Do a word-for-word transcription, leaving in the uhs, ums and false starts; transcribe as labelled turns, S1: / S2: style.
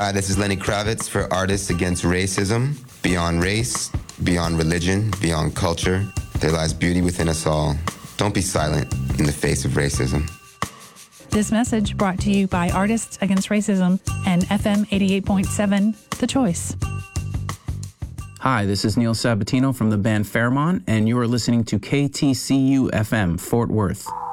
S1: Hi, this is Lenny Kravitz for Artists Against Racism. Beyond race, beyond religion, beyond culture, there lies beauty within us all. Don't be silent in the face of racism.
S2: This message brought to you by Artists Against Racism and F M eighty-eight point seven, The Choice.
S3: Hi, this is Neil Sabatino from the band Fairmont, and you are listening to K T C U F M, Fort Worth.